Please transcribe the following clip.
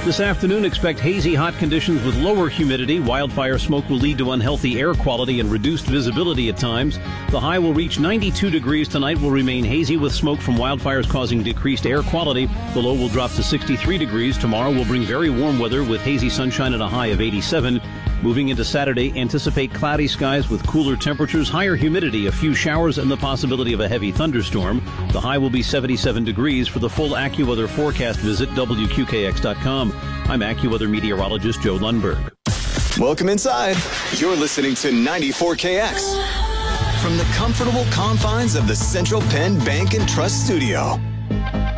This afternoon, expect hazy, hot conditions with lower humidity. Wildfire smoke will lead to unhealthy air quality and reduced visibility at times. The high will reach 92 degrees tonight, will remain hazy with smoke from wildfires causing decreased air quality. The low will drop to 63 degrees. Tomorrow will bring very warm weather with hazy sunshine at a high of 87. Moving into Saturday, anticipate cloudy skies with cooler temperatures, higher humidity, a few showers, and the possibility of a heavy thunderstorm. The high will be 77 degrees. For the full AccuWeather forecast, visit WQKX.com. I'm AccuWeather meteorologist Joe Lundberg. Welcome inside. You're listening to 94KX. From the comfortable confines of the Central Penn Bank and Trust Studio.